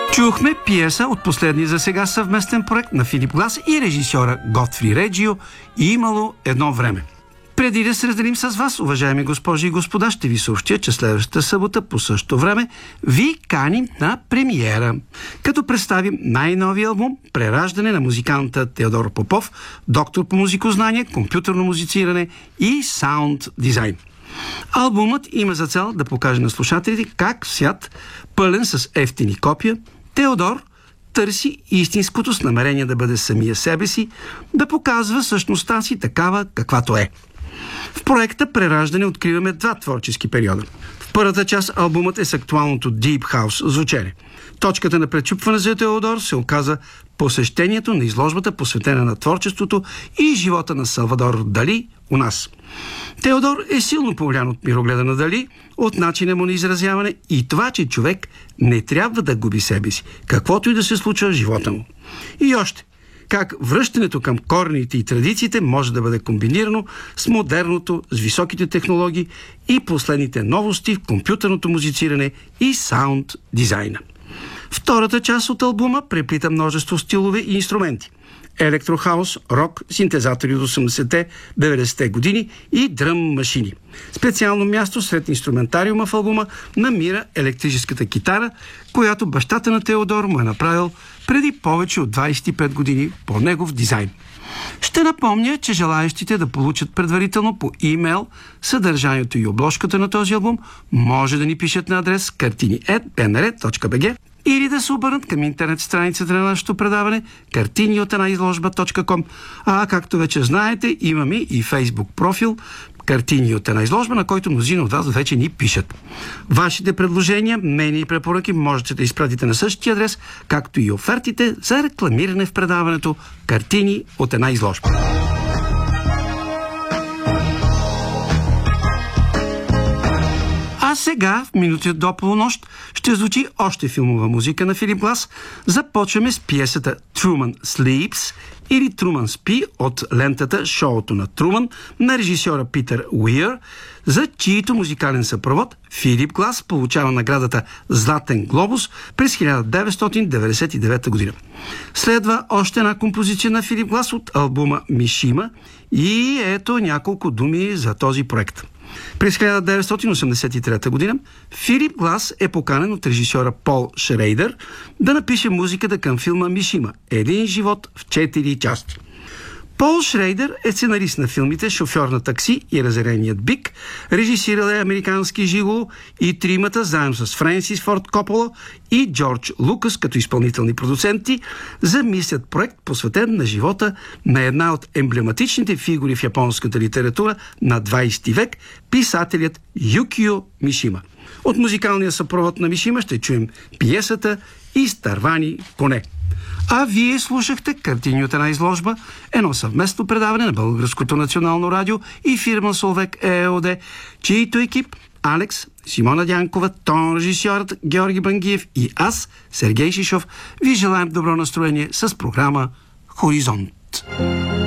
Чухме пиеса от последния за сега съвместен проект на Филип Глас и режисьора Готфри Реджио "Имало едно време". Преди да се разделим с вас, уважаеми госпожи и господа, ще ви съобщя, че следващата събота по същото време ви каним на премиера, като представим най-новия албум "Прераждане" на музиканта Теодор Попов, доктор по музикознание, компютърно музициране и саунд дизайн. Албумът има за цел да покаже на слушателите как в свят, пълен с евтини копия, Теодор търси истинското с намерение да бъде самия себе си, да показва същността си такава, каквато е. В проекта "Прераждане" откриваме два творчески периода. В първата част албумът е с актуалното Deep House звучене. Точката на пречупване за Теодор се оказа посещението на изложбата, посветена на творчеството и живота на Салвадор Дали у нас. Теодор е силно повлиян от мирогледа на Дали, от начина му на изразяване и това, че човек не трябва да губи себе си, каквото и да се случва в живота му. И още, как връщането към корените и традициите може да бъде комбинирано с модерното, с високите технологии и последните новости в компютърното музициране и саунд дизайна. Втората част от албума преплита множество стилове и инструменти. Електрохаус, рок, синтезатори от 80-те, 90-те години и дръм машини. Специално място сред инструментариума в албума намира електрическата китара, която бащата на Теодор му е направил преди повече от 25 години по негов дизайн. Ще напомня, че желаящите да получат предварително по имейл съдържанието и обложката на този албум може да ни пишат на адрес kartini@bnr.bg или да се обърнат към интернет страницата на нашето предаване kartiniotенаизложба.com. А както вече знаете, имаме и фейсбук профил "Картини от една изложба", на който мнозина от вас вече ни пишат. Вашите предложения, мнения и препоръки можете да изпратите на същия адрес, както и офертите за рекламиране в предаването "Картини от една изложба". А сега, в минути до полунощ, ще звучи още филмова музика на Филип Глас. Започваме с пиесата "Truman Sleeps" или "Труман спи" от лентата "Шоуто на Труман" на режисьора Питър Уир, за чието музикален съпровод Филип Глас получава наградата "Златен глобус" през 1999 година. Следва още една композиция на Филип Глас от албума "Мишима" и ето няколко думи за този проект. През 1983 година Филип Глас е поканен от режисьора Пол Шрейдър да напише музиката към филма "Мишима. Един живот в 4 части". Пол Шрейдър е сценарист на филмите "Шофьор на такси" и "Разяреният бик", режисирал е "Американски жиголо" и "Тримата", заедно с Френсис Форд Копола и Джордж Лукас като изпълнителни продуценти, замислят проект, посветен на живота на една от емблематичните фигури в японската литература на 20 век, писателят Юкио Мишима. От музикалния съпровод на Мишима ще чуем пиесата "Изтървани коне". А вие слушахте "Картини от една изложба", едно съвместно предаване на Българското национално радио и фирма Солвек ЕОД, чието екип Алекс, Симона Дянкова, тон режисьорът Георги Бангиев и аз, Сергей Шишов, ви желаем добро настроение с програма "Хоризонт".